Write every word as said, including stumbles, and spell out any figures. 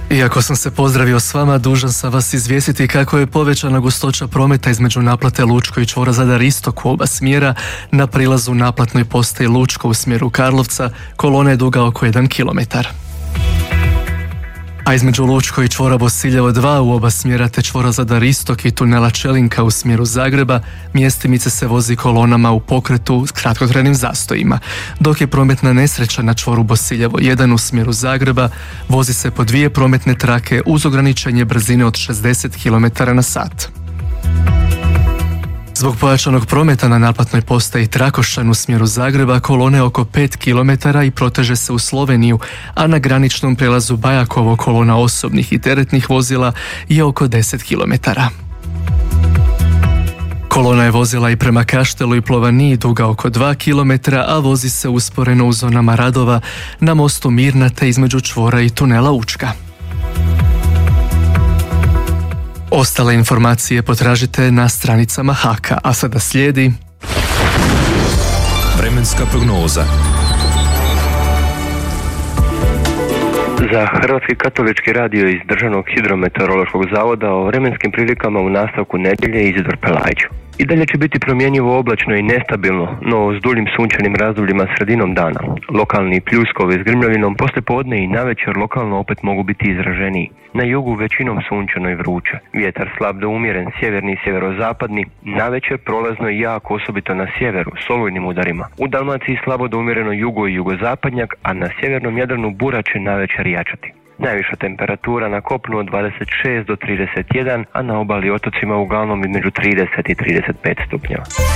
Iako sam se pozdravio s vama, dužan sam vas izvijestiti kako je povećana gustoća prometa između naplate Lučko i čvora Zadar istok u oba smjera. Na prilazu naplatnoj postaji Lučko u smjeru Karlovca kolona je duga oko jedan kilometar. A između Lučko i čvora Bosiljevo dva u oba smjera te čvora Zadar istok i tunela Čelinka u smjeru Zagreba mjestimice se vozi kolonama u pokretu s kratkotrajnim zastojima, dok je prometna nesreća na čvoru Bosiljevo jedan u smjeru Zagreba vozi se po dvije prometne trake uz ograničenje brzine od šezdeset kilometara na sat. Zbog pojačanog prometa na naplatnoj postaji Trakošćan u smjeru Zagreba kolone oko pet kilometara i proteže se u Sloveniju, a na graničnom prijelazu Bajakovo kolona osobnih i teretnih vozila je oko deset kilometara. Kolona je vozila i prema Kaštelu i Plovaniji duga oko dva kilometra, a vozi se usporeno u zonama radova na mostu Mirna te između čvora i tunela Učka. Ostale informacije potražite na stranicama Haka, a sada slijedi vremenska prognoza. Za Hrvatski katolički radio iz Državnog hidrometeorološkog zavoda o vremenskim prilikama u nastavku nedjelje Izidor Pelajić. I dalje će biti promjenjivo oblačno i nestabilno, no s duljim sunčanim razdobljima sredinom dana. Lokalni pljuskovi s grmljavinom poslije podne i navečer lokalno opet mogu biti izraženiji. Na jugu većinom sunčano i vruće. Vjetar slab do umjeren sjeverni i sjeverozapadni, navečer prolazno i jako, osobito na sjeveru, s olujnim udarima. U Dalmaciji slabo do umjereno jugo i jugozapadnjak, a na sjevernom Jadranu bura će navečer jačati. Najviša temperatura na kopnu od dvadeset šest do trideset jedan, a na obali otocima uglavnom između trideset i trideset pet stupnjeva.